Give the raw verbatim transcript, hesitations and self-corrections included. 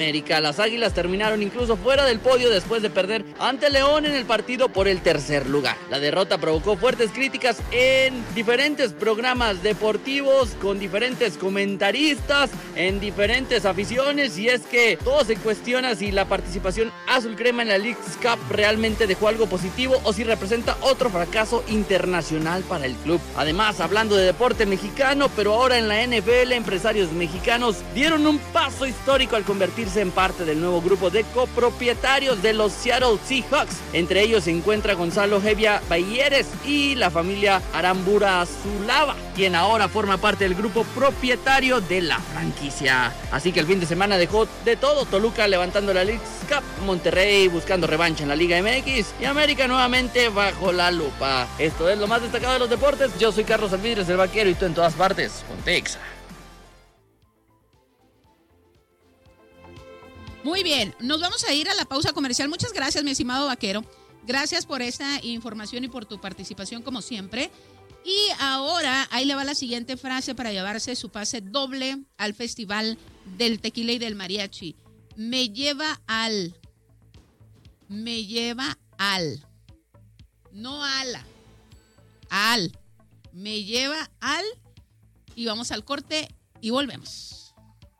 América. Las Águilas terminaron incluso fuera del podio después de perder ante León en el partido por el tercer lugar. La derrota provocó fuertes críticas en diferentes programas deportivos, con diferentes comentaristas, en diferentes aficiones, y es que todo se cuestiona si la participación azul crema en la Leagues Cup realmente dejó algo positivo o si representa otro fracaso internacional para el club. Además, hablando de deporte mexicano, pero ahora en la N F L, empresarios mexicanos dieron un paso histórico al convertirse en parte del nuevo grupo de copropietarios de los Seattle Seahawks. Entre ellos se encuentra Gonzalo Hevia Bayeres y la familia Arambura Zulava, quien ahora forma parte del grupo propietario de la franquicia. Así que el fin de semana dejó de todo: Toluca levantando la Leagues Cup, Monterrey buscando revancha en la Liga M X y América nuevamente bajo la lupa. Esto es lo más destacado de los deportes. Yo soy Carlos Alvidres, el Vaquero, y tú en todas partes, ponte Exa. Muy bien, nos vamos a ir a la pausa comercial. Muchas gracias, mi estimado Vaquero. Gracias por esta información y por tu participación como siempre. Y ahora ahí le va la siguiente frase para llevarse su pase doble al Festival del Tequila y del Mariachi. Me lleva al. Me lleva al. No ala. Al. Me lleva al. Y vamos al corte y volvemos.